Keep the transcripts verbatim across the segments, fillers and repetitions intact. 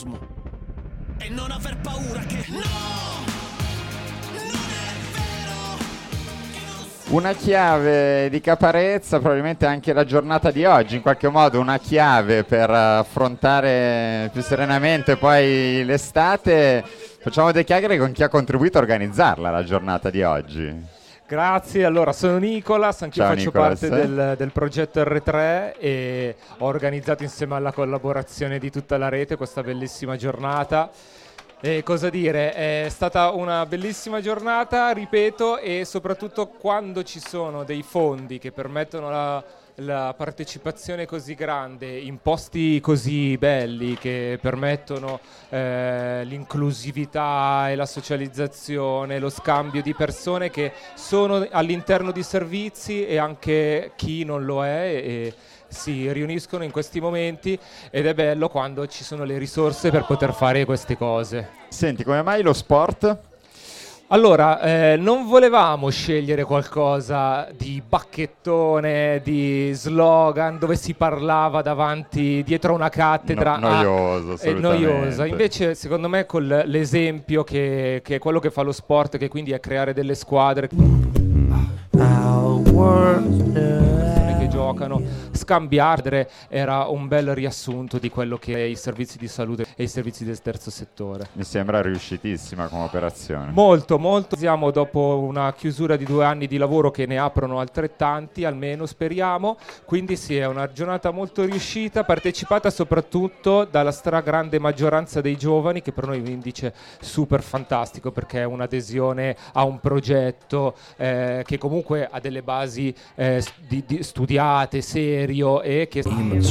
entusiasmo e non aver paura che no, non è vero. Una chiave di Caparezza, probabilmente anche la giornata di oggi, in qualche modo una chiave per affrontare più serenamente poi l'estate. Facciamo due chiacchiere con chi ha contribuito a organizzarla la giornata di oggi. Grazie, allora sono Nicolas, anch'io Ciao, faccio Nicolas. parte del, del progetto erre tre e ho organizzato insieme alla collaborazione di tutta la rete questa bellissima giornata. E cosa dire, è stata una bellissima giornata, ripeto, e soprattutto quando ci sono dei fondi che permettono la, la partecipazione così grande in posti così belli che permettono eh, l'inclusività e la socializzazione, lo scambio di persone che sono all'interno di servizi e anche chi non lo è e si riuniscono in questi momenti, ed è bello quando ci sono le risorse per poter fare queste cose. Senti, come mai lo sport? Allora, eh, non volevamo scegliere qualcosa di bacchettone, di slogan, dove si parlava davanti, dietro a una cattedra. No, noioso, ah, assolutamente. noiosa. Invece, secondo me, con l'esempio che, che è quello che fa lo sport, che quindi è creare delle squadre che giocano, scambiare, era un bel riassunto di quello che è i servizi di salute e i servizi del terzo settore. Mi sembra riuscitissima come operazione. Molto, molto. Siamo dopo una chiusura di due anni di lavoro che ne aprono altrettanti, almeno speriamo. Quindi sì, è una giornata molto riuscita, partecipata soprattutto dalla stragrande maggioranza dei giovani, che per noi è un indice super fantastico, perché è un'adesione a un progetto eh, che comunque ha delle basi eh, di, di studiate, serio, e che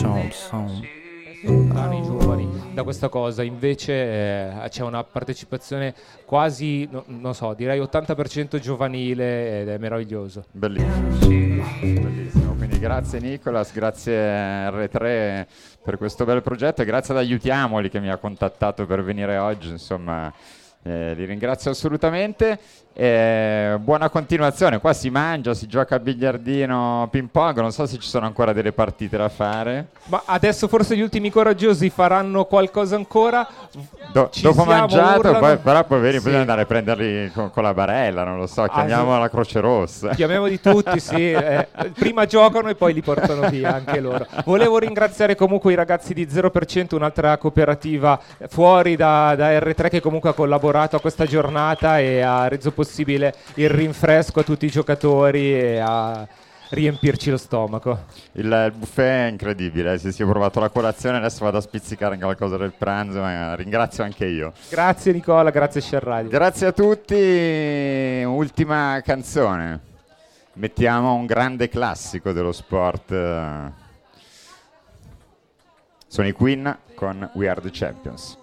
lontani i giovani da questa cosa. Invece eh, c'è una partecipazione quasi, no, non so, direi ottanta per cento giovanile, ed è meraviglioso. Bellissimo. Bellissimo. Quindi grazie Nicolas, grazie erre tre per questo bel progetto e grazie ad Aiutiamoli che mi ha contattato per venire oggi, insomma. Eh, li ringrazio assolutamente. Eh, buona continuazione. Qua si mangia, si gioca a biliardino, ping pong. Non so se ci sono ancora delle partite da fare. Ma adesso forse gli ultimi coraggiosi faranno qualcosa ancora. Do- Ci dopo siamo, mangiato, urlano. poi, però poverini, Sì. bisogna andare a prenderli con, con la barella. Non lo so, chiamiamo Ah, sì. la Croce Rossa. Chiamiamo di tutti, sì. Eh, prima giocano e poi li portano via anche loro. Volevo ringraziare comunque i ragazzi di zero per cento, un'altra cooperativa fuori da, da erre tre che comunque ha collaborato a questa giornata e ha reso possibile il rinfresco a tutti i giocatori e a riempirci lo stomaco. Il, il buffet è incredibile, eh. Se si è provato la colazione, adesso vado a spizzicare anche qualcosa del pranzo, ma ringrazio anche io. Grazie Nicola, grazie Share Radio. Grazie a tutti. Ultima canzone. Mettiamo un grande classico dello sport. Sono i Queen con We Are The Champions.